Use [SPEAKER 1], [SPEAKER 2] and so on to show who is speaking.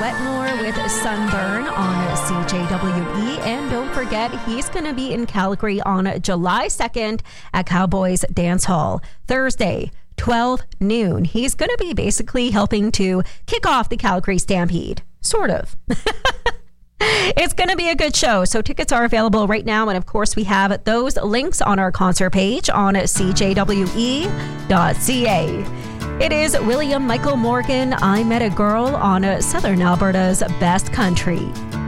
[SPEAKER 1] Wetmore with Sunburn on CJWE. And don't forget, he's going to be in Calgary on July 2nd at Cowboys Dance Hall. Thursday, 12 noon. He's going to be basically helping to kick off the Calgary Stampede. Sort of. It's going to be a good show. So tickets are available right now. And of course, we have those links on our concert page on cjwe.ca. It is William Michael Morgan, I Met a Girl on Southern Alberta's Best Country.